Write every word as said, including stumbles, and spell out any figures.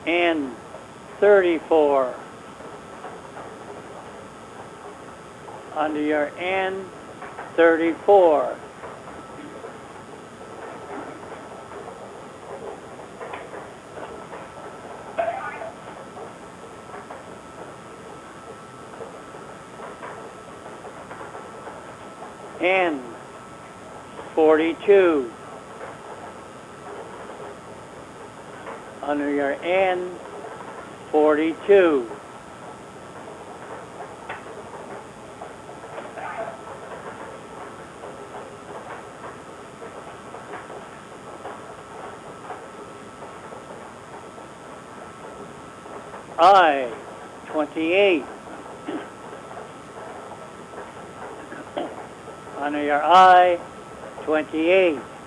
N thirty-four. Under your N thirty-four. N forty-two. Under your N forty-two. I twenty-eight. Under your I twenty-eight.